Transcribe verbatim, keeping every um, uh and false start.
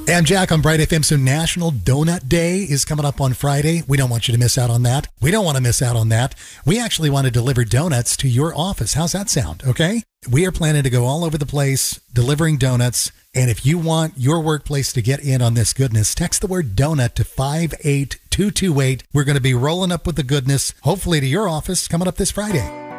Hey, I'm Jack on Bright F M. So National Donut Day is coming up on Friday. We don't want you to miss out on that. We don't want to miss out on that. We actually want to deliver donuts to your office. How's that sound? Okay. We are planning to go all over the place delivering donuts. And if you want your workplace to get in on this goodness, text the word donut to five eight two two eight. We're going to be rolling up with the goodness, hopefully to your office, coming up this Friday.